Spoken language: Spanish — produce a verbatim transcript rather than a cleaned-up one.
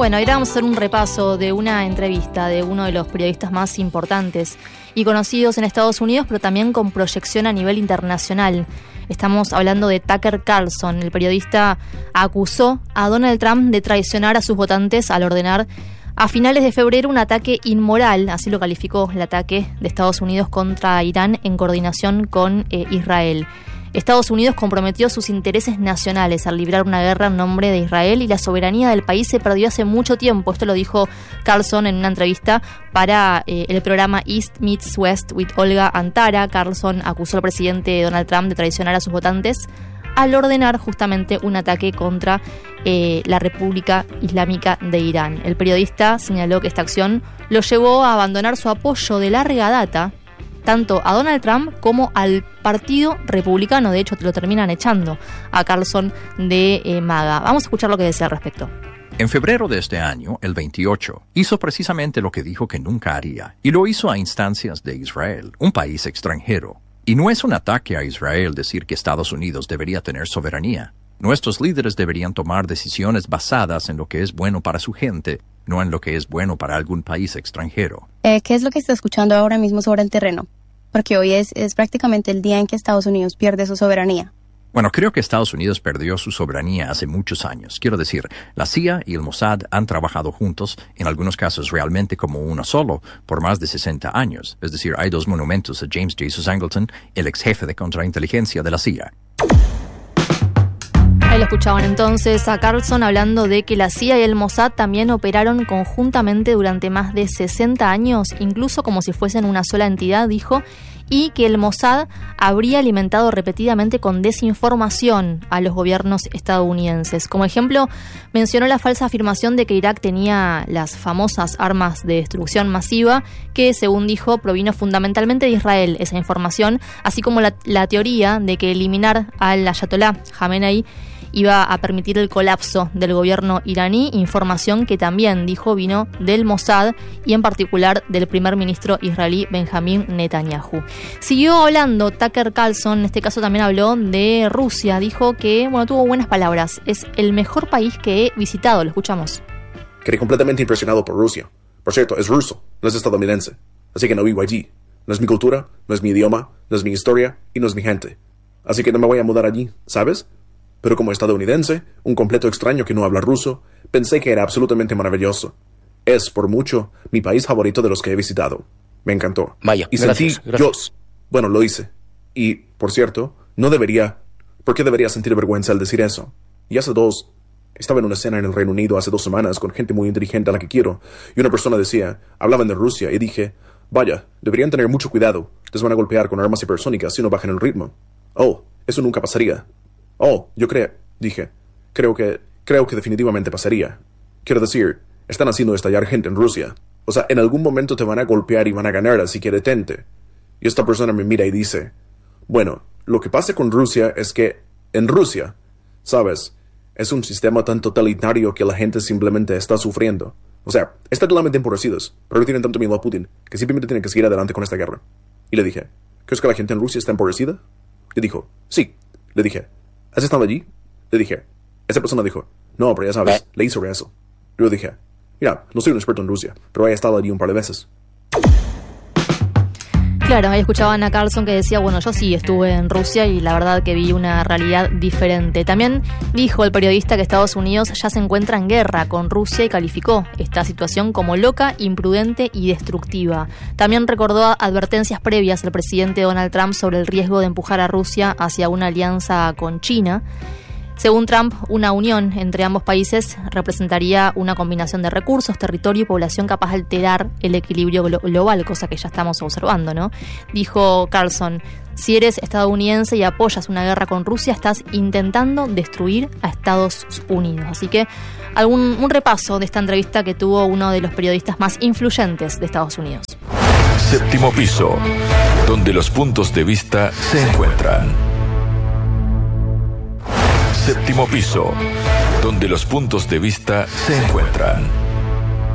Bueno, ahora vamos a hacer un repaso de una entrevista de uno de los periodistas más importantes y conocidos en Estados Unidos, pero también con proyección a nivel internacional. Estamos hablando de Tucker Carlson. El periodista acusó a Donald Trump de traicionar a sus votantes al ordenar a finales de febrero un ataque inmoral, así lo calificó el ataque de Estados Unidos contra Irán en coordinación con eh, Israel. Estados Unidos comprometió sus intereses nacionales al librar una guerra en nombre de Israel y la soberanía del país se perdió hace mucho tiempo. Esto lo dijo Carlson en una entrevista para eh, el programa East Meets West with Olga Antara. Carlson acusó al presidente Donald Trump de traicionar a sus votantes al ordenar justamente un ataque contra eh, la República Islámica de Irán. El periodista señaló que esta acción lo llevó a abandonar su apoyo de larga data tanto a Donald Trump como al Partido Republicano. De hecho, lo terminan echando a Carlson de eh, MAGA. Vamos a escuchar lo que decía al respecto. En febrero de este año, el veintiocho, hizo precisamente lo que dijo que nunca haría, y lo hizo a instancias de Israel, un país extranjero. Y no es un ataque a Israel decir que Estados Unidos debería tener soberanía. Nuestros líderes deberían tomar decisiones basadas en lo que es bueno para su gente, no en lo que es bueno para algún país extranjero. Eh, ¿Qué es lo que está escuchando ahora mismo sobre el terreno? Porque hoy es, es prácticamente el día en que Estados Unidos pierde su soberanía. Bueno, creo que Estados Unidos perdió su soberanía hace muchos años. Quiero decir, la C I A y el Mossad han trabajado juntos, en algunos casos realmente como uno solo, por más de sesenta años. Es decir, hay dos monumentos a James Jesus Angleton, el ex jefe de contrainteligencia de la C I A. Ahí lo escuchaban entonces a Carlson hablando de que la C I A y el Mossad también operaron conjuntamente durante más de sesenta años, incluso como si fuesen una sola entidad, dijo, y que el Mossad habría alimentado repetidamente con desinformación a los gobiernos estadounidenses. Como ejemplo, mencionó la falsa afirmación de que Irak tenía las famosas armas de destrucción masiva, que, según dijo, provino fundamentalmente de Israel, esa información, así como la, la teoría de que eliminar al ayatolá Jamenei iba a permitir el colapso del gobierno iraní, información que también, dijo, vino del Mossad y en particular del primer ministro israelí Benjamín Netanyahu. Siguió hablando Tucker Carlson, en este caso también habló de Rusia, dijo que, bueno, tuvo buenas palabras, es el mejor país que he visitado, lo escuchamos. Quedé completamente impresionado por Rusia. Por cierto, es ruso, no es estadounidense, así que no vivo allí. No es mi cultura, no es mi idioma, no es mi historia y no es mi gente. Así que no me voy a mudar allí, ¿sabes? Pero como estadounidense, un completo extraño que no habla ruso, pensé que era absolutamente maravilloso. Es, por mucho, mi país favorito de los que he visitado. Me encantó. Vaya, y gracias, sentí gracias. Yo, bueno, lo hice. Y, por cierto, no debería... ¿Por qué debería sentir vergüenza al decir eso? Y hace dos... Estaba en una cena en el Reino Unido hace dos semanas con gente muy inteligente a la que quiero, y una persona decía, hablaban de Rusia, y dije, vaya, deberían tener mucho cuidado. Les van a golpear con armas hipersónicas si no bajan el ritmo. Oh, eso nunca pasaría. Oh, yo creo, dije, creo que, creo que definitivamente pasaría. Quiero decir, están haciendo estallar gente en Rusia. O sea, en algún momento te van a golpear y van a ganar, así que detente. Y esta persona me mira y dice, bueno, lo que pasa con Rusia es que, en Rusia, ¿sabes? Es un sistema tan totalitario que la gente simplemente está sufriendo. O sea, están totalmente empobrecidos, pero no tienen tanto miedo a Putin, que simplemente tienen que seguir adelante con esta guerra. Y le dije, ¿crees que la gente en Rusia está empobrecida? Le dijo, sí. Le dije, ¿has estado allí? Le dije. Esa persona dijo, no, pero ya sabes, leí sobre eso. Yo dije, mira, no soy un experto en Rusia, pero he estado allí un par de veces. Claro, ahí escuchaban a Carlson que decía, bueno, yo sí estuve en Rusia y la verdad que vi una realidad diferente. También dijo el periodista que Estados Unidos ya se encuentra en guerra con Rusia y calificó esta situación como loca, imprudente y destructiva. También recordó advertencias previas del presidente Donald Trump sobre el riesgo de empujar a Rusia hacia una alianza con China. Según Trump, una unión entre ambos países representaría una combinación de recursos, territorio y población capaz de alterar el equilibrio glo- global, cosa que ya estamos observando, ¿no? Dijo Carlson, si eres estadounidense y apoyas una guerra con Rusia, estás intentando destruir a Estados Unidos. Así que algún, un repaso de esta entrevista que tuvo uno de los periodistas más influyentes de Estados Unidos. Séptimo piso, donde los puntos de vista se encuentran. Séptimo piso, donde los puntos de vista se encuentran.